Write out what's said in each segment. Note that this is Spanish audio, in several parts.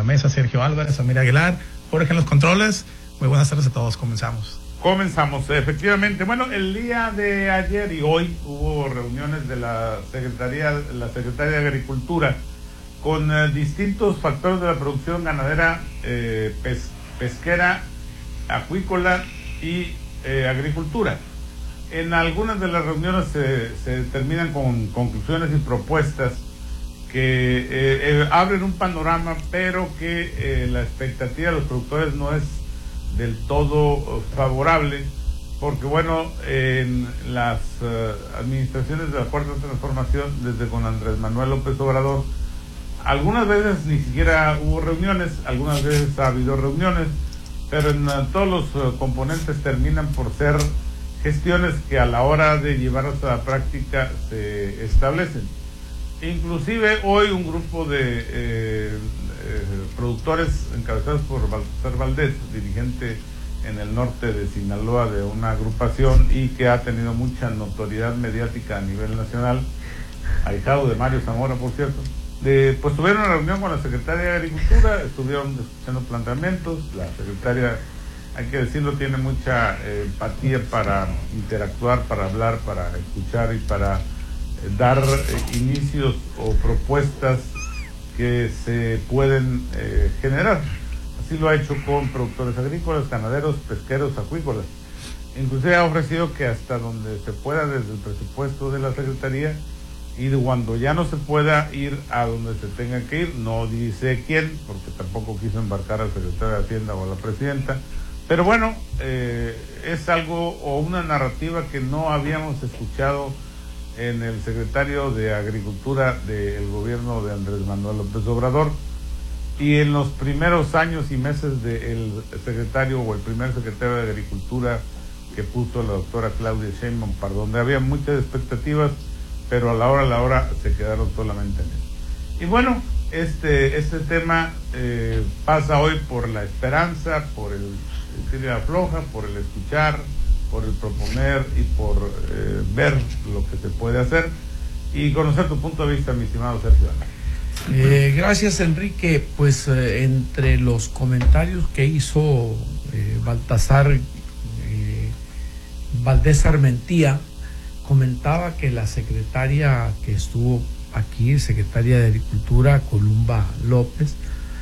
la mesa, Sergio Álvarez, Amir Aguilar, Jorge en los controles. Muy buenas tardes a todos, comenzamos. Efectivamente. Bueno, el día de ayer y hoy hubo reuniones de la Secretaría de Agricultura con distintos factores de la producción ganadera, pesquera, acuícola y agricultura. En algunas de las reuniones se determinan con conclusiones y propuestas que abren un panorama, pero que la expectativa de los productores no es del todo favorable, porque bueno, en las administraciones de la Cuarta Transformación, desde con Andrés Manuel López Obrador, algunas veces ni siquiera hubo reuniones, algunas veces ha habido reuniones, pero en todos los componentes terminan por ser gestiones que a la hora de llevarlas a la práctica se establecen. Inclusive hoy un grupo de productores encabezados por Baltasar Valdés, dirigente en el norte de Sinaloa de una agrupación y que ha tenido mucha notoriedad mediática a nivel nacional, ahijado de Mario Zamora, por cierto, pues tuvieron una reunión con la secretaria de Agricultura, estuvieron escuchando planteamientos. La secretaria, hay que decirlo, tiene mucha empatía para interactuar, para hablar, para escuchar y para dar inicios o propuestas que se pueden generar. Así lo ha hecho con productores agrícolas, ganaderos, pesqueros, acuícolas. Inclusive ha ofrecido que hasta donde se pueda, desde el presupuesto de la Secretaría, y cuando ya no se pueda ir a donde se tenga que ir, no dice quién, porque tampoco quiso embarcar al secretario de Hacienda o a la presidenta, pero bueno, es algo o una narrativa que no habíamos escuchado en el secretario de Agricultura del gobierno de Andrés Manuel López Obrador, y en los primeros años y meses del secretario o el primer secretario de Agricultura que puso la doctora Claudia Sheinbaum, para donde había muchas expectativas, pero a la hora se quedaron solamente en eso. Y bueno, este tema pasa hoy por la esperanza, por el tira afloja, por el escuchar, por el proponer y por ver lo que se puede hacer y conocer tu punto de vista, mi estimado Sergio. Gracias, Enrique. Pues entre los comentarios que hizo Baltasar Valdés Armentía, comentaba que la secretaria que estuvo aquí, secretaria de Agricultura, Columba López,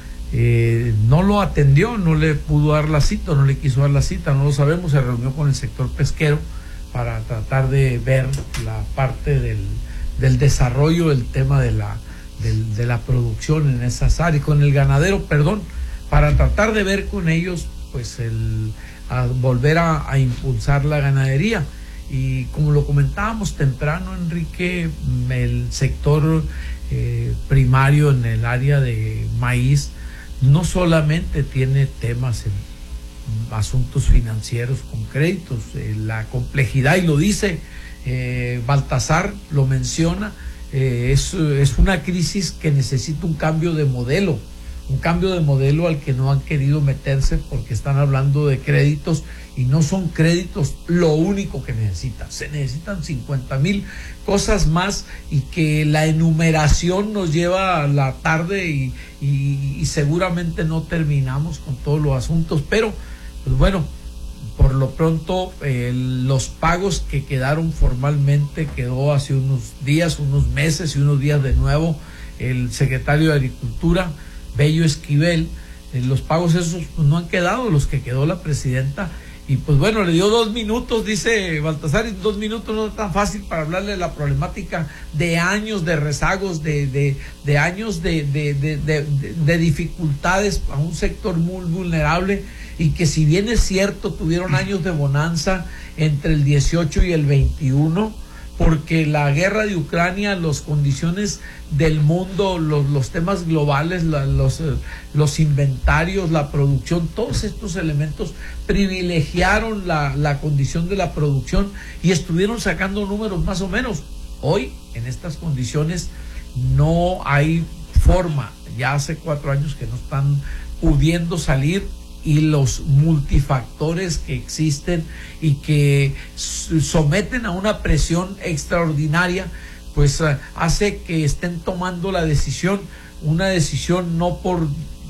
no lo atendió, no le pudo dar la cita, no le quiso dar la cita, no lo sabemos. Se reunió con el sector pesquero para tratar de ver la parte del desarrollo del tema de la producción en esas áreas, con el ganadero, para tratar de ver con ellos pues a volver a impulsar la ganadería. Y como lo comentábamos temprano, Enrique, el sector primario en el área de maíz no solamente tiene temas en asuntos financieros con créditos, la complejidad, y lo dice Baltasar, lo menciona, es una crisis que necesita un cambio de modelo al que no han querido meterse, porque están hablando de créditos y no son créditos lo único que necesitan. Se necesitan 50,000 cosas más, y que la enumeración nos lleva a la tarde y seguramente no terminamos con todos los asuntos, pero pues bueno, por lo pronto los pagos que quedaron formalmente, quedó hace unos días, unos meses y unos días de nuevo el secretario de Agricultura, Bello Esquivel. Los pagos esos pues no han quedado, los que quedó la presidenta. Y pues bueno, le dio 2 minutos, dice Baltasar, y 2 minutos no es tan fácil para hablarle de la problemática de años de rezagos, de años de dificultades a un sector muy vulnerable, y que si bien es cierto, tuvieron años de bonanza entre el 18 y el 21, porque la guerra de Ucrania, las condiciones del mundo, los temas globales, los inventarios, la producción, todos estos elementos privilegiaron la condición de la producción y estuvieron sacando números más o menos. Hoy, en estas condiciones, no hay forma. Ya hace 4 años que no están pudiendo salir, y los multifactores que existen y que someten a una presión extraordinaria, pues hace que estén tomando la decisión, una decisión no por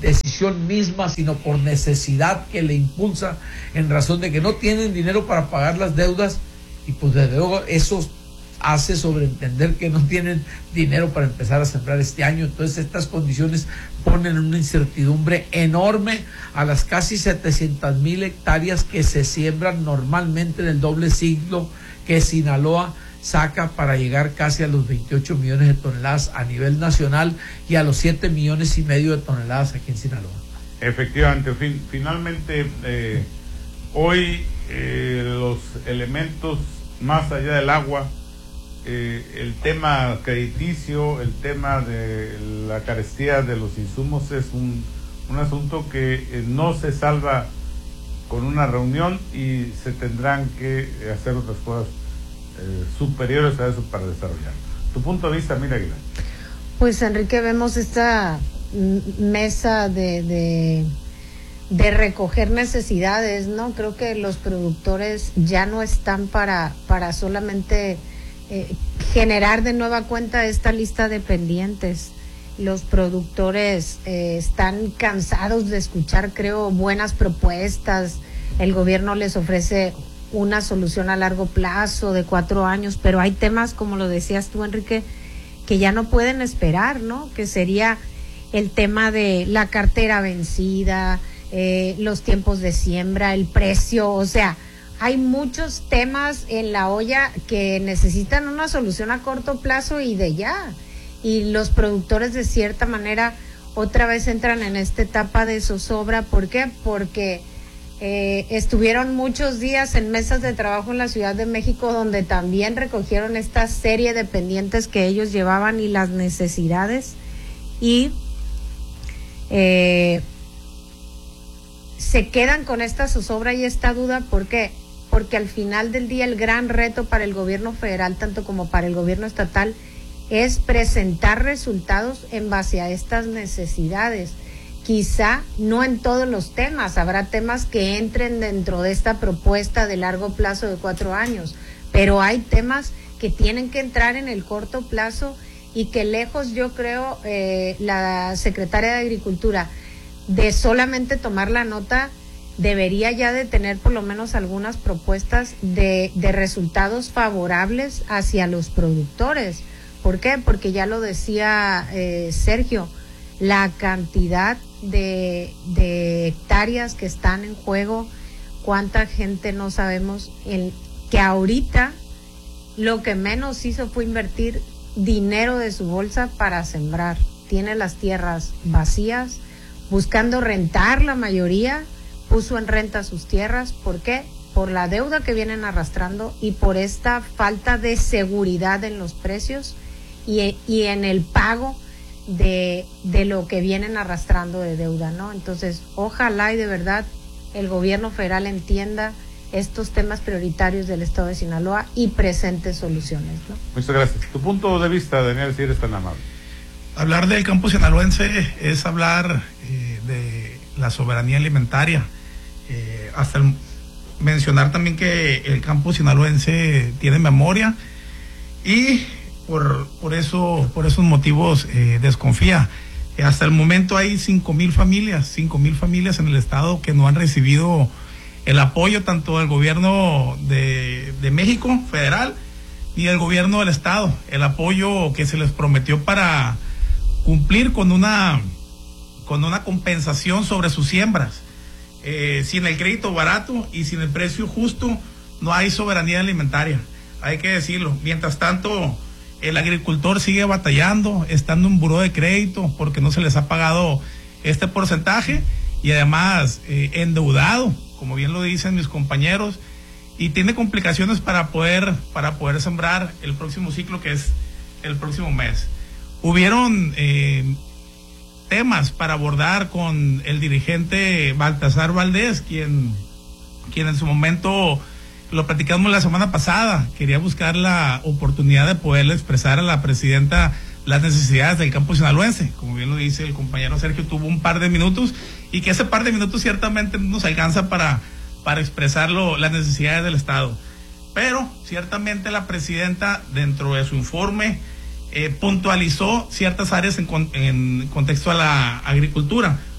decisión misma, sino por necesidad que le impulsa, en razón de que no tienen dinero para pagar las deudas, y pues desde luego eso hace sobreentender que no tienen dinero para empezar a sembrar este año. Entonces estas condiciones ponen una incertidumbre enorme a las casi 700,000 hectáreas que se siembran normalmente en el doble ciclo que Sinaloa saca para llegar casi a los 28 millones de toneladas a nivel nacional y a los 7,5 millones de toneladas aquí en Sinaloa. Efectivamente, finalmente hoy los elementos más allá del agua, el tema crediticio, el tema de la carestía de los insumos es un asunto que no se salva con una reunión y se tendrán que hacer otras cosas superiores a eso para desarrollar. Tu punto de vista, Mira Aguilar. Pues Enrique, vemos esta mesa de recoger necesidades, ¿no? Creo que los productores ya no están para solamente generar de nueva cuenta esta lista de pendientes. Los productores están cansados de escuchar, creo, buenas propuestas. El gobierno les ofrece una solución a largo plazo de 4 años, pero hay temas, como lo decías tú, Enrique, que ya no pueden esperar, ¿no? Que sería el tema de la cartera vencida, los tiempos de siembra, el precio, o sea, hay muchos temas en la olla que necesitan una solución a corto plazo y de ya. Y los productores de cierta manera otra vez entran en esta etapa de zozobra. ¿Por qué? Porque estuvieron muchos días en mesas de trabajo en la Ciudad de México donde también recogieron esta serie de pendientes que ellos llevaban y las necesidades, y se quedan con esta zozobra y esta duda. ¿Por qué? Porque al final del día el gran reto para el gobierno federal, tanto como para el gobierno estatal, es presentar resultados en base a estas necesidades. Quizá no en todos los temas, habrá temas que entren dentro de esta propuesta de largo plazo de 4 años, pero hay temas que tienen que entrar en el corto plazo y que lejos, yo creo, la secretaria de Agricultura, de solamente tomar la nota, debería ya de tener por lo menos algunas propuestas de resultados favorables hacia los productores. ¿Por qué? Porque ya lo decía Sergio, la cantidad de hectáreas que están en juego, cuánta gente no sabemos, que ahorita lo que menos hizo fue invertir dinero de su bolsa para sembrar. Tiene las tierras vacías, buscando rentar, la mayoría puso en renta sus tierras. ¿Por qué? Por la deuda que vienen arrastrando y por esta falta de seguridad en los precios y en el pago de lo que vienen arrastrando de deuda, ¿no? Entonces, ojalá y de verdad el gobierno federal entienda estos temas prioritarios del estado de Sinaloa y presente soluciones, ¿no? Muchas gracias. Tu punto de vista, Daniel, si eres tan amable. Hablar del campo sinaloense es hablar de la soberanía alimentaria. Mencionar también que el campo sinaloense tiene memoria y por esos motivos desconfía. Hasta el momento hay 5,000 familias en el estado que no han recibido el apoyo tanto del gobierno de México federal ni del gobierno del estado, el apoyo que se les prometió para cumplir con una compensación sobre sus siembras. Sin el crédito barato y sin el precio justo no hay soberanía alimentaria, hay que decirlo. Mientras tanto, el agricultor sigue batallando, estando en buró de crédito porque no se les ha pagado este porcentaje y además endeudado, como bien lo dicen mis compañeros, y tiene complicaciones para poder sembrar el próximo ciclo, que es el próximo mes. Hubieron temas para abordar con el dirigente Baltasar Valdés, quien en su momento, lo platicamos la semana pasada, quería buscar la oportunidad de poderle expresar a la presidenta las necesidades del campo sinaloense. Como bien lo dice el compañero Sergio, tuvo un par de minutos y que ese par de minutos ciertamente no nos alcanza para expresar las necesidades del estado, pero ciertamente la presidenta, dentro de su informe, puntualizó ciertas áreas en contexto a la agricultura.